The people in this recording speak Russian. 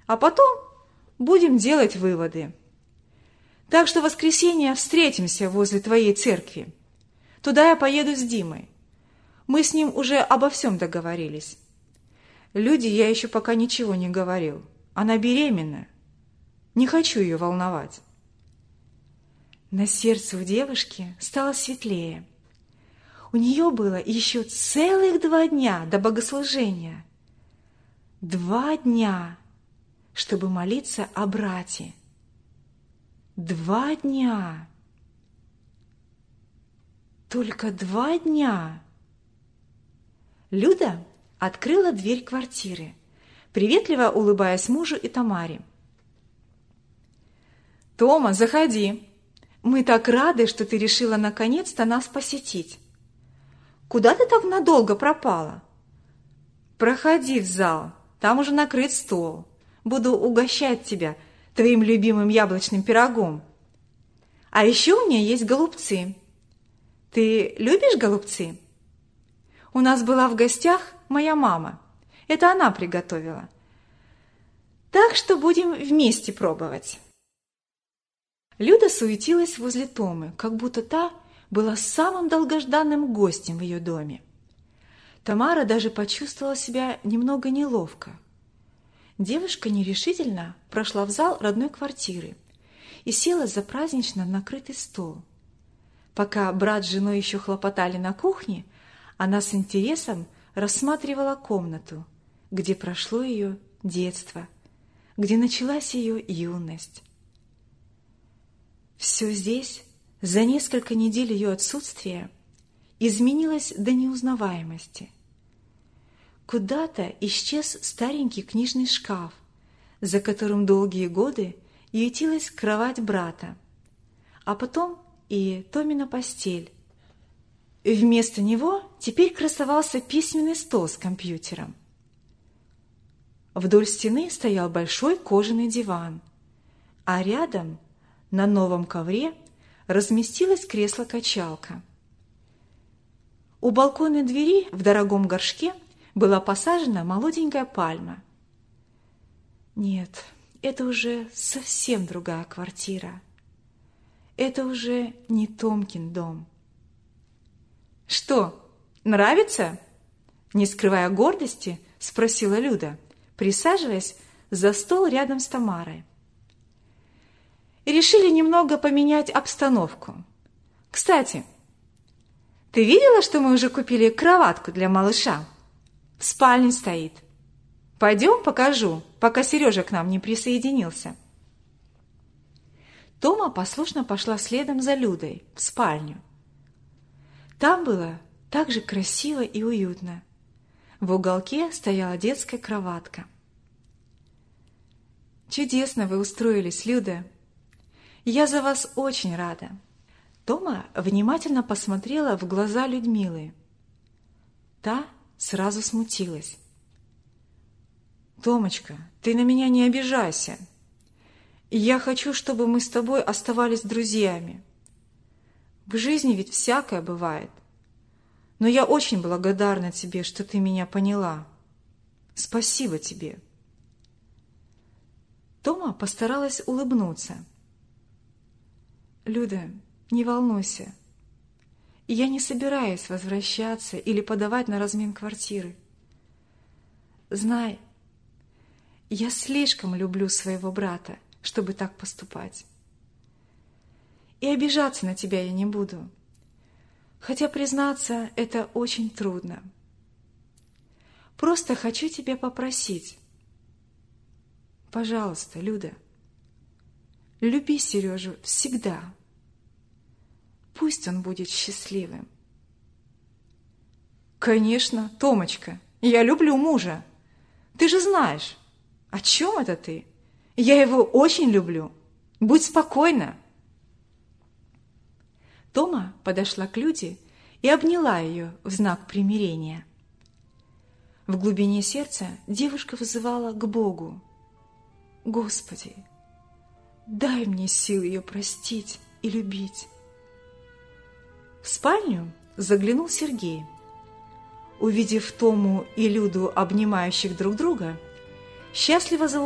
А потом будем делать выводы. Так что в воскресенье встретимся возле твоей церкви. Туда я поеду с Димой. Мы с ним уже обо всем договорились. Люде я еще пока ничего не говорил. Она беременна. Не хочу ее волновать. На сердце у девушки стало светлее. У нее было еще целых 2 дня до богослужения. 2 дня, чтобы молиться о брате. 2 дня. Только 2 дня. Люда открыла дверь квартиры, приветливо улыбаясь мужу и Тамаре. «Тома, заходи. Мы так рады, что ты решила наконец-то нас посетить. Куда ты так надолго пропала? Проходи в зал, там уже накрыт стол. Буду угощать тебя твоим любимым яблочным пирогом. А еще у меня есть голубцы. Ты любишь голубцы? У нас была в гостях моя мама. Это она приготовила. Так что будем вместе пробовать». Люда суетилась возле Томы, как будто та была самым долгожданным гостем в ее доме. Тамара даже почувствовала себя немного неловко. Девушка нерешительно прошла в зал родной квартиры и села за празднично накрытый стол. Пока брат с женой еще хлопотали на кухне, она с интересом рассматривала комнату, где прошло ее детство, где началась ее юность. Все здесь, за несколько недель ее отсутствия, изменилось до неузнаваемости. Куда-то исчез старенький книжный шкаф, за которым долгие годы ютилась кровать брата, а потом и Томина постель. Вместо него теперь красовался письменный стол с компьютером. Вдоль стены стоял большой кожаный диван, а рядом на новом ковре разместилось кресло-качалка. У балконной двери в дорогом горшке была посажена молоденькая пальма. Нет, это уже совсем другая квартира. Это уже не Томкин дом. «Что, нравится?» Не скрывая гордости, спросила Люда, присаживаясь за стол рядом с Тамарой. Решили немного поменять обстановку. Кстати, ты видела, что мы уже купили кроватку для малыша? В спальне стоит. Пойдем покажу, пока Сережа к нам не присоединился. Тома послушно пошла следом за Людой в спальню. Там было так же красиво и уютно. В уголке стояла детская кроватка. «Чудесно вы устроились, Люда. Я за вас очень рада». Тома внимательно посмотрела в глаза Людмилы. Та сразу смутилась. «Томочка, ты на меня не обижайся. Я хочу, чтобы мы с тобой оставались друзьями. В жизни ведь всякое бывает. Но я очень благодарна тебе, что ты меня поняла. Спасибо тебе». Тома постаралась улыбнуться. «Люда, не волнуйся. Я не собираюсь возвращаться или подавать на размен квартиры. Знай, я слишком люблю своего брата, чтобы так поступать. И обижаться на тебя я не буду. Хотя, признаться, это очень трудно. Просто хочу тебя попросить. Пожалуйста, Люда, люби Сережу всегда. Пусть он будет счастливым». «Конечно, Томочка, я люблю мужа. Ты же знаешь. О чем это ты? Я его очень люблю. Будь спокойна». Тома подошла к Люде и обняла ее в знак примирения. В глубине сердца девушка вызывала к Богу: «Господи, дай мне сил ее простить и любить». В спальню заглянул Сергей. Увидев Тому и Люду, обнимающих друг друга, счастливо